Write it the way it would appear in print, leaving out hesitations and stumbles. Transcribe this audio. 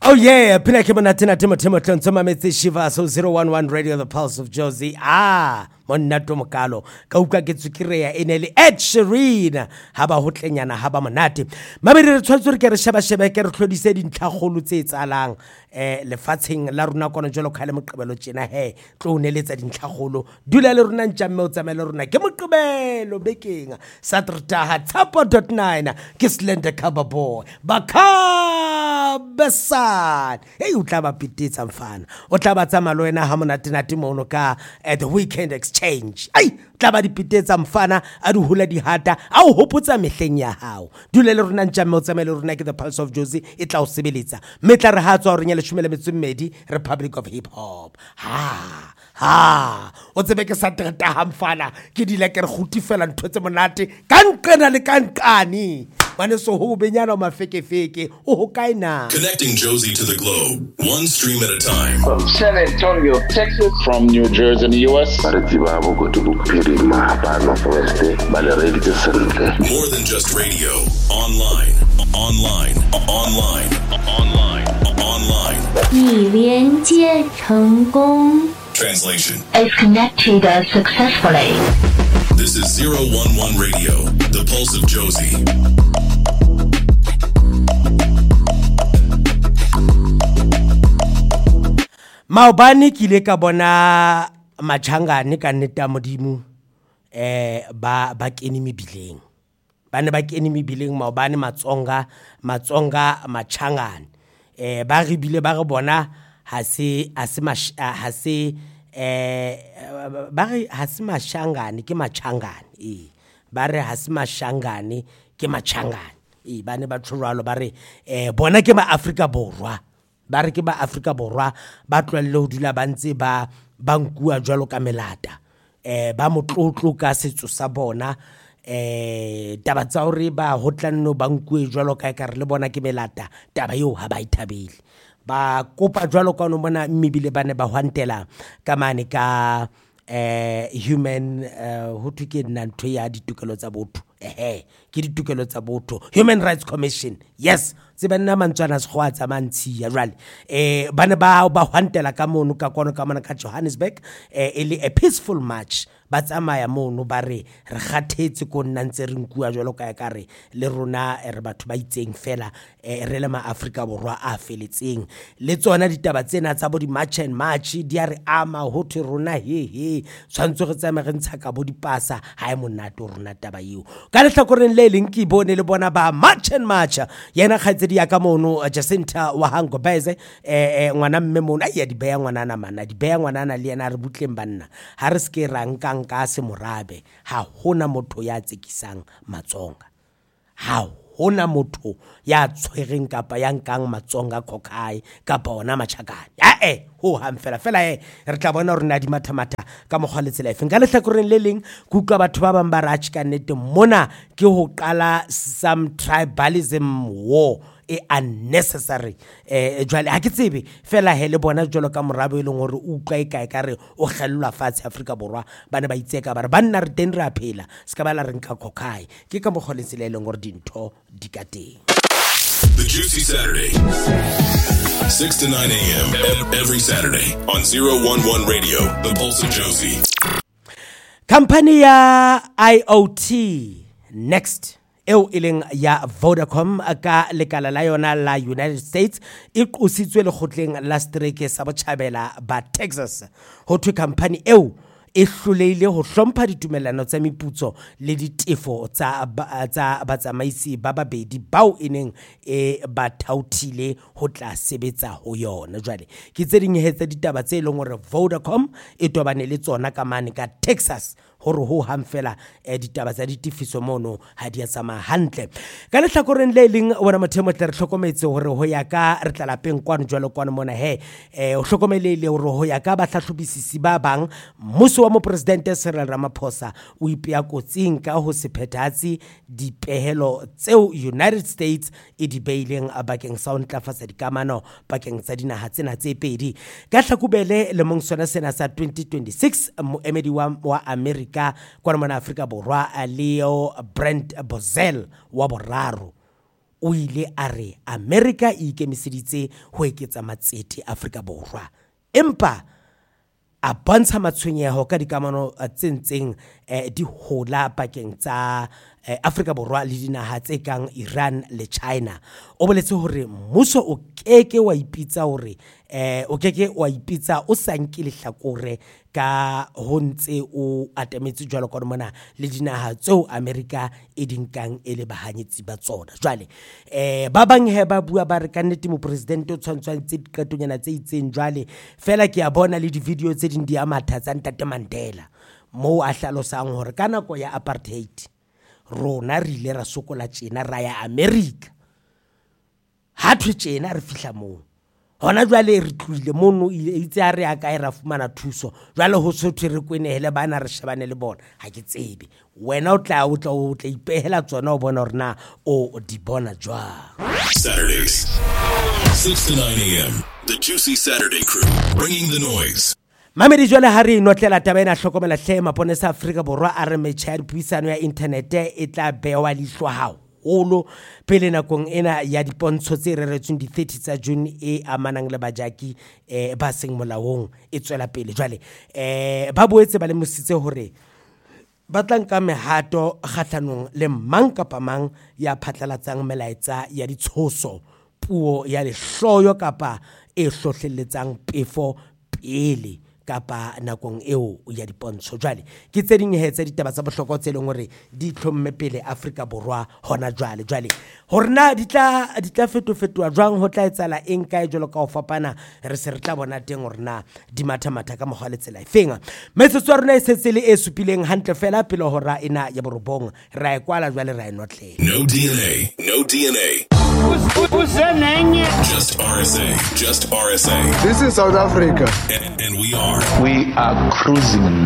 Oh yeah, Pina Kimanatena Timoton Tomamete Shiva, so 011 Radio, the Pulse of Josie. Monato Mokalo, Kauka Gitsukirea, Ineli Ed Sheeran, Haba Hotlenyana, Haba Manati. Mammy Transfer Shaba Shebeker, Claude said in Taholuts Alang, Lefating, Laruna Conjolo Calamacabelo China, hey, Clonelits in Taholo, Dula Lurnan Jamota Melorna, Gamukabelo, Baking, Satrata, Tapo.9, Kislender Cababo, Baka Besad. Hey, Utaba Pitit some fun. Otaba Tamaloena Hamonatina Timonoka at the weekend exchange. Ay, tlaba dipitetse mfana a di hula di hata a o hopotsa mehleng ya hao dule le rona ntjame o tsamele rona ke the Pulse of Josie e tla o sebeletsa metla re ha tswa o renyele 12 Republic of Hip Hop o tsebe ke sa treta ha mfana ke dile ke re gotifela ntho tse monate ka nqena le ka nqani mane so ho benyana o mafekefeke o ho kaina. Connecting Josie to the globe, one stream at a time. From San Antonio, Texas. From New Jersey in the U.S. More than just radio. Online. 已连接成功 Translation is connected successfully. This is 011 Radio, the Pulse of Josie. Maobane kile ka bona machangane ka neta modimo ba keni mebileng bane ba keni mebileng maobane matsonga machangane ba re bile ba re bona ha se mashangane ke machangane ba re ha se mashangane ke machangane bane ba tshwalo ba re bona ke ma Afrika Borwa ba re ke ba Afrika Borwa ba tlwelle ho dula ba ntse ba nkua jwalo ka melata ba motlotlo ka setso sa bona taba tsa hore ba hotlanno ba nkue jwalo ka re le bona ke melata taba eo ha ba ithabele ba kopa jwalo ka no bona mmibile bane ba hwantela ka mane ka human ho thuke nna ntho ya ditukelo tsa botho ke ditukelo tsa botho Human Rights Commission yes tseba nna mantswana se go a tsamantsi ya jwale bane ba hwantela ka mono ka kono ka mana ka Johannesburg ele a peaceful march ba tsamaya mono ba re gathetse ko nna ntse re nkua jwalo ka re le rona re batho ba itseng fela re le ma Afrika Borwa a feletseng le tsona ditaba tsena tsa bo di march and march di a re ama ho thwe rona tshwantse re tsama re ntsha ka bo dipasa ha e monate rona taba eo ka le hlakoreng le leng ke bone le bona ba march and march yena khaitsedi ya ka mono Jacinta wa Hango Beze ngwana mme mono a ya di beya ngwana mana di beya ngwana le yena re butleng banna ha re ske ranka ka se morabe ha hona motho ya tsekisang matsonga ha hona motho ya tshwereng kapa ya nkang matsonga khokai kapa ona machakane ho hamfela re tla bona hore na di mathamata ka mogwaletsela efeng ka lehlakoreng le leng kuka batho ba bang ba ratch ka nnete mona ke ho qala some tribalism war unnecessary jwale ha ke tsebe fela hele bona jwalo ka morabo e leng hore o utlwa ikae ka re o gellwa fatshe Afrika Borwa bane ba itseka ba re banna re teng re a phela ska ba la re nka khokai ke ka mogoletsela e leng hore dintho di ka teng. The Juicy Saturday 6 to 9 a.m. every Saturday on 011 Radio, the Pulse of Josie. Company ya IoT Next eo eleng ya Vodacom ka lekala la yona la United States e qositswe le khotleng la strike sa botjhabela ba Texas ho thwe company eo e hloleile ho hlompha ditumellano tsa meputso le ditefo tsa batsamaisi ba babedi bao eneng ba thauthile ho tla sebetsa ho yona jwale ke tse ding hetsa ditaba tse leng hore Vodacom e tobane le tsona ka mane ka Texas hore ho hamfela ditaba tsa ditifiso mono ha di tsama hantle ka le hlakoreng le leng wena mothemo tla re hlokometse hore ho ya ka re tla lapeng kwano jwalo kwano mona o hlokomelele hore ho ya ka bahlahlobisisi ba bang mmuso wa mopresidente Cyril Ramaphosa o ipea kotsing ka ho se phethatse dipehelo tseo United States e di beileng bakeng sa ho ntlafatsa dikamano bakeng tsa dinaha tsena tse pedi ka hlakubele le mong sona sena sa 2026 moemedi wa America kwa mona Afrika Borwa Leo Brent Bozell wa boraro o ile a re America e ikemiseditse ho eketsa matsete Afrika Borwa, empa a bontsha matshwenyeho ka dikamano tse ntseng di hola pakeng tsa Afrika Borwa le dinaha tse kang Iran le China. O boletse hore mmuso o keke wa ipitsa hore o keke wa ipitsa o sa nke lehlakore ka ho ntse o atametse jwalo ka mona le dinaha tseo America e dinkang e le bahanyetsi ba tsona. Jwale ba bang he ba bua ba re ka nnete mo president o tshwantswantse diqetonyana tse itseng, jwale fela ke a bona le di video tse ding di amatha tsa Ntate Mandela mo a hlalosang hore ka nako ya apartheid rona re ile ra sokola tjena ra ya America, ha thwe tjena re fihla moo hona jwale re tluile mono itse a re a ka ra fumana thuso, jwale ho sotho re kwenehele bana re shebane le bona. Ha ke tsebe wena o tla ipehela tsona o bona hore na o di bona jwang. Saturdays 6 to 9 a.m. The Juicy Saturday Crew, bringing the noise. Mamedi jwale ha re inotlela taba ena hlokomela hle maponesa Afrika Borwa a re metjha ya dipuisano ya internet e tla bewa leihlo haholo pele nakong ena ya dipontsho tse reretsweng di 30 tsa June e amanang le bajaki ba seng molaong e tswela pele. Jwale ba boetse ba le mositse hore ba tlanka mehato kgatlanong le mang kapa mang ya phatlalatsang melaetsa ya ditshoso, puo ya lehloyo kapa e hlohlelletsang pefo pele kapa nakong eo ya dipontsho. Jwale ke tse ding he tsa ditaba tsa bohlokwa tse leng hore di tlhomme pele Afrika Borwa hona jwale. Jwale horna di tla fetofetwa jwang, ho tla etsala eng kae jwalo ka ho fapana, re se re tla bona teng hore na di matha ka mogwa le tsela efeng. Metsotso ya rona e setse le e supileng hantle fela pele hora ena ya borobong ra e kwala jwale ra e notlela. No DNA. Just RSA. This is South Africa. And We are cruising